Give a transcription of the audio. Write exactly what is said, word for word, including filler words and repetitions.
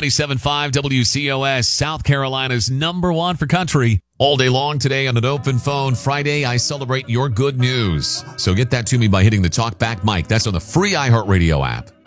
ninety-seven point five W C O S, South Carolina's number one for country. All day long today on an open phone Friday, I celebrate your good news. So get that to me by hitting the talk back mic. That's on the free iHeartRadio app.